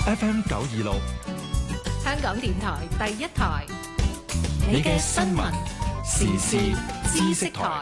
FM 926， 香港電台第一台， 你嘅新聞時事知識台。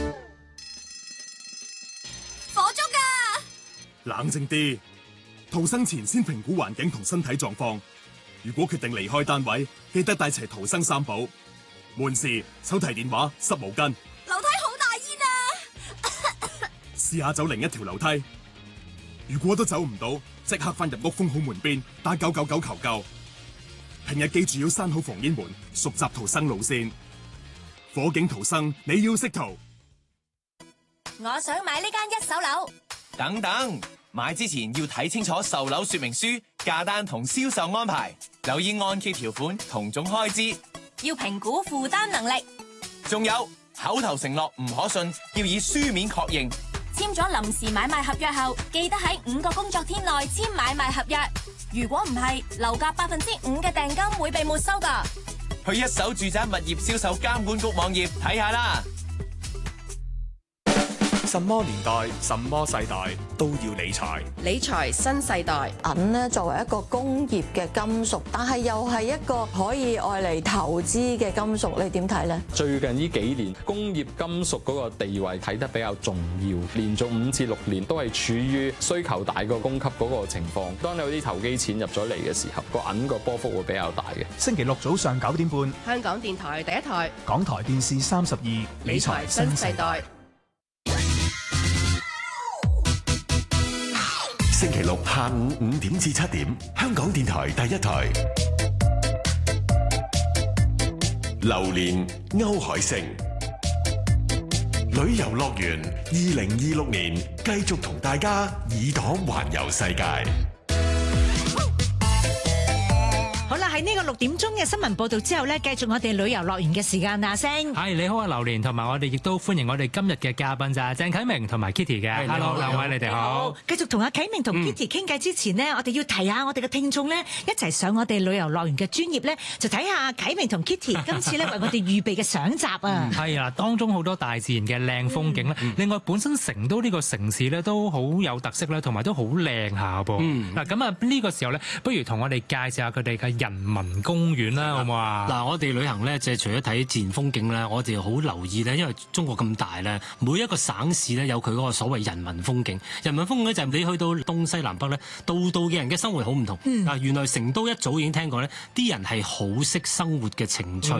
火燭㗎！ 冷靜啲，逃生前先評估環境同身體狀況。如果決定離開單位，記得帶齊逃生三寶：門匙、手提電話、濕毛巾。 樓梯好大煙啊！ 試下走另一條樓梯。如果都走唔到，即刻翻入屋封好門邊，打999求救。平日記住要閂好防煙門，熟習逃生路線。火警逃生，你要識逃。 我想買呢間一手樓。 等等，買之前要睇清楚售樓說明書、價單同銷售安排，留意按揭條款同總開支， 要評估負擔能力。 仲有口頭承諾唔可信，要以書面確認。 簽咗臨時買賣合約後，記得喺5個工作天內簽買賣合約。如果唔係，樓價5%嘅訂金會被沒收㗎。 去一手住宅物業銷售監管局網頁睇下啦。 什麼年代、什麼世代都要理財。 理財新世代。 銀咧作為一個工業嘅金屬，但係又係一個可以愛嚟投資嘅金屬，你點睇呢？ 最近呢幾年，工業金屬嗰個地位睇得比較重要，連續5至6年都係處於需求大過供給嗰個情況。當有啲投機錢入咗嚟嘅時候，個銀個波幅會比較大嘅。 星期六早上9點半， 香港電台第一台， 港台電視32，理財新世代。 星期六下午5點至7點，香港電台第一台。榴蓮歐海星旅遊樂園2026年繼續同大家耳朵環遊世界。 好啦，喺呢個6點鐘嘅新聞報道之後呢，繼續我哋旅遊樂園嘅時間啊，星。 係你好啊，榴蓮，同埋我哋亦都歡迎我哋今日嘅嘉賓就係鄭啟明同埋 Kitty 嘅。Hello， 兩位你哋好。 繼續同阿啟明同 Kitty 傾偈之前呢，我哋要提下我哋嘅聽眾呢，一齊上我哋旅遊樂園嘅專頁呢，就睇下啟明同 Kitty 今次呢為我哋預備嘅相集啊。 係啊，當中好多大自然嘅靚風景咧。另外本身成都呢個城市呢都好有特色啦，同埋都好靚下噃。嗱咁啊呢個時候呢，不如同我哋介紹下佢哋嘅人民公園啦，好唔好啊？ 嗱，我哋旅行咧，就係除咗睇自然風景咧，我哋好留意咧，因為中國咁大咧，每一個省市咧有佢嗰個所謂人民風景。人民風景咧就係你去到東西南北咧，度度嘅人嘅生活好唔同。嗱，原來成都一早已經聽過咧，啲人係好識生活嘅情趣，好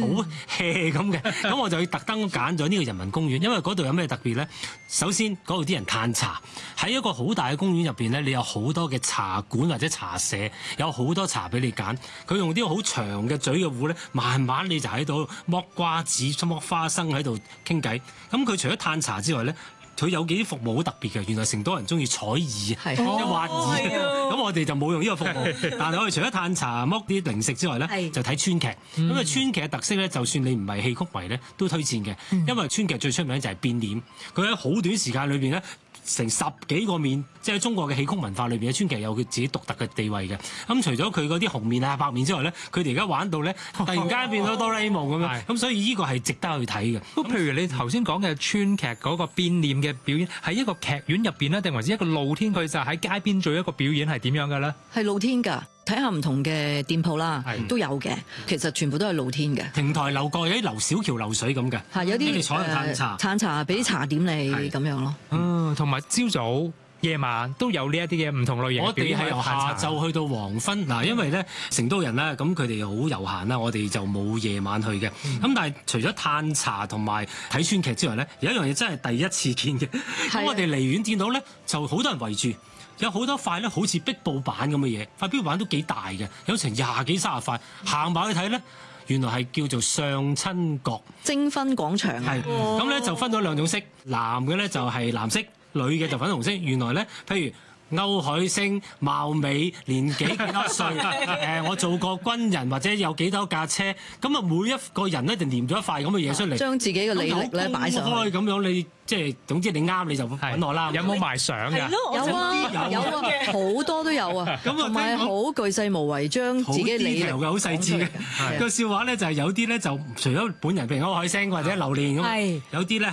hea 咁嘅。咁我就要特登揀咗呢個人民公園，因為嗰度有咩特別咧？首先嗰度啲人歎茶，喺一個好大嘅公園入邊咧，你有好多嘅茶館或者茶社，有好多茶俾你揀。佢用啲好長嘅嘴嘅壺咧，慢慢你就喺度剝瓜子、剝花生喺度傾偈。咁佢除咗歎茶之外咧，佢有幾啲服務好特別嘅。原來成都人中意採耳，即係挖耳。咁我哋就冇用呢個服務，但係我哋除咗歎茶、剝啲零食之外咧，就睇川劇。咁啊，川劇嘅特色咧，就算你唔係戲曲迷咧，都推薦嘅。因為川劇最出名就係變臉，佢喺好短時間裏邊咧，成10幾個面，即係中國嘅戲曲文化裏邊嘅川劇有佢自己獨特嘅地位嘅。咁除咗佢嗰啲紅面啊、白面之外咧，佢哋而家玩到咧，突然間變咗哆啦 A 夢咁樣。咁所以呢個係值得去睇嘅。 咁譬如你頭先講嘅川劇嗰個變臉嘅表演，喺一個劇院入邊咧，定還是一個露天？佢就喺街邊做一個表演，係點樣嘅咧？ 係露天㗎。睇下唔同嘅店鋪啦，都有嘅。其實全部都係露天嘅。 亭台樓閣有啲流小橋流水咁嘅， 係有啲坐喺度歎茶， 歎茶俾啲茶點你咁樣咯。 同埋朝早、夜晚都有呢一啲嘅唔同類型嘅表演。 我哋係由下晝去到黃昏嗱，因為咧成都人咧，咁佢哋好悠閒啦，我哋就冇夜晚去嘅。咁但係除咗歎茶同埋睇川劇之外咧，有一樣嘢真係第一次見嘅。咁我哋離遠見到咧，就好多人圍住。有好多塊咧，好似壁布板咁嘅嘢，塊壁布板都幾大嘅，有成20幾30塊。行埋去睇咧，原來係叫做相親閣徵婚廣場。 係咁咧，就分咗2種色，男嘅咧就係藍色，女嘅就粉紅色。原來咧，譬如歐海星貌美，年紀幾多歲？我做過軍人或者有幾多架車，咁啊每一個人咧就黏咗一塊咁嘅嘢出嚟， 將自己嘅履歷咧擺上去。 咁樣你即係總之你啱你就揾我啦。 有冇賣相㗎？ 有啊，好多都有啊。同埋好巨細無遺，將自己履歷好細緻嘅。個笑話咧就係有啲咧就除咗本人譬如歐海星或者榴蓮咁，有啲咧係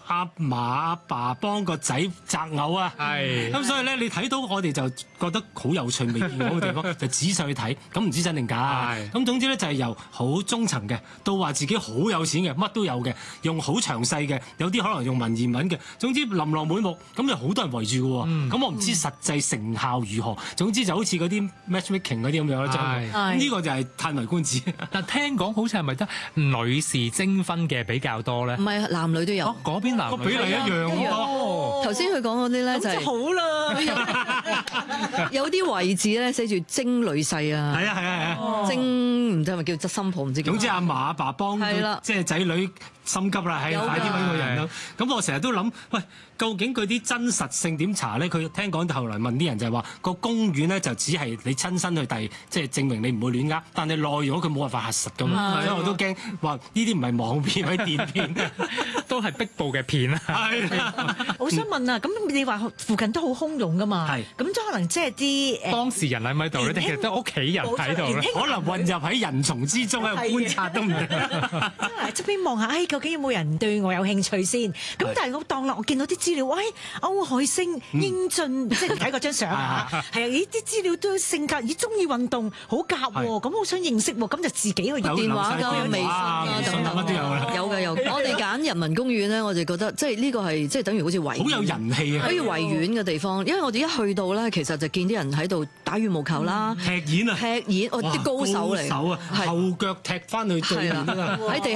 阿嫲阿爸幫個仔擇偶啊，咁所以咧你睇到我哋就覺得好有趣，未見過嘅地方就仔細去睇，咁唔知真定假。咁總之咧就係由好中層嘅到話自己好有錢嘅，乜都有嘅，用好詳細嘅，有啲可能用文言文嘅，總之琳琅滿目，咁就好多人圍住嘅喎。咁我唔知實際成效如何，總之就好似嗰啲 matchmaking 嗰啲咁樣啦。呢個就係歎為觀止。 但聽講好似係咪得女士徵婚嘅比較多咧？ 唔係，男女都有。 嗰邊男女比例一樣喎。 頭先佢講嗰啲咧就係好啦， 有啲位置咧寫住徵女婿啊。 係啊， 徵唔知係咪叫執心抱唔知叫。 總之阿嫲阿爸幫即係仔女心急啦，係快啲揾個人啦。咁我成日都諗，喂，究竟佢啲真實性點查咧？佢聽講後來問啲人就係話個公園咧就只係你親身去即係證明你唔會亂呃，但係內容佢冇辦法核實㗎嘛。所以我都驚話呢啲唔係網片，係電片， 都係逼報嘅片啊。 我想問啊，咁你話附近都好洶湧㗎嘛？咁都可能即係啲當事人喺咪度咧？定係得屋企人喺度咧？ 可能混入喺人叢之中喺度觀察都唔定。 側邊望下，究竟有冇人對我有興趣先？咁但係我當落，我見到啲資料，喂，歐海星、英俊，即係睇嗰張相啊，係啊，呢啲資料都性格，中意運動，好夾喎，咁好想認識喎，咁就自己去電話㗎、微信啊等等都有啦。 有。我哋揀人民公園咧，我哋覺得即係呢個係即係等於好似維園， 好有人氣啊， 好似維園嘅地方，因為我哋一去到咧，其實就見啲人喺度打羽毛球啦、 踢毽啊， 啲高手嚟， 後腳踢翻去最遠啊！ 喺地